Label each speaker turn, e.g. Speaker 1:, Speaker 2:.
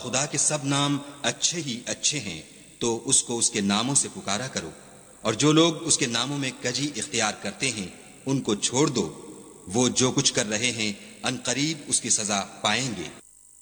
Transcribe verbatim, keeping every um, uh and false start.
Speaker 1: खुदा के सब नाम अच्छे ही अच्छे हैं, तो उसको उसके नामों से पुकारा करो। और जो लोग उसके नामों में कजी इख्तियार करते हैं उनको छोड़ दो। वो जो कुछ कर रहे हैं अनकरीब उसकी सजा पाएंगे।